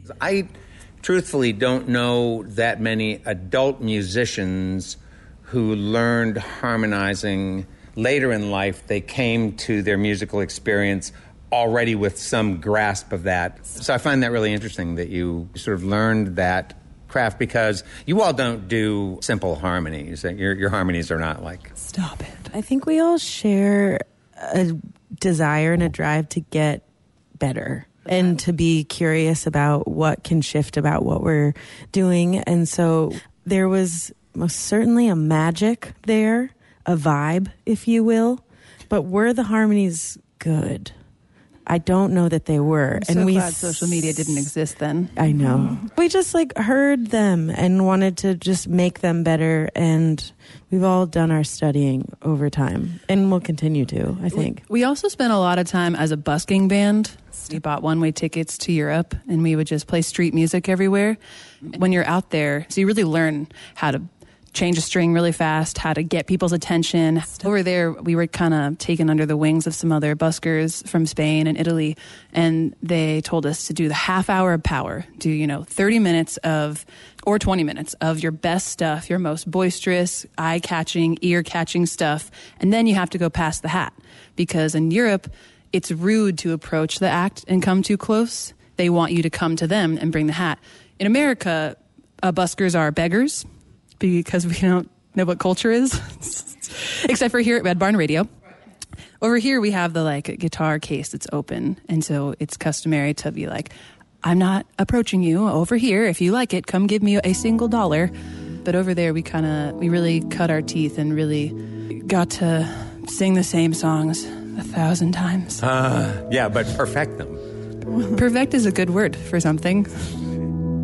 I truthfully don't know that many adult musicians who learned harmonizing later in life. They came to their musical experience already with some grasp of that. So I find that really interesting that you sort of learned that craft, because you all don't do simple harmonies. Your harmonies are not like... Stop it. I think we all share a desire and a drive to get better and to be curious about what can shift about what we're doing. And so there was most certainly a magic there, a vibe, if you will. But were the harmonies good? I don't know that they were. I'm so glad social media didn't exist then. I know. We just heard them and wanted to just make them better, and we've all done our studying over time, and we'll continue to, I think. We also spent a lot of time as a busking band. We bought one-way tickets to Europe, and we would just play street music everywhere. When you're out there, so you really learn how to change a string really fast, how to get people's attention. Over there, we were kind of taken under the wings of some other buskers from Spain and Italy, and they told us to do the half hour of power, do, 30 minutes or 20 minutes of your best stuff, your most boisterous, eye-catching, ear-catching stuff, and then you have to go past the hat. Because in Europe, it's rude to approach the act and come too close. They want you to come to them and bring the hat. In America, buskers are beggars, because we don't know what culture is, except for here at Red Barn Radio. Over here, we have the guitar case that's open, and so it's customary to be like, I'm not approaching you. Over here, if you like it, come give me a single $1. But over there, we really cut our teeth and really got to sing the same songs 1,000 times. Yeah, but perfect them. Perfect is a good word for something.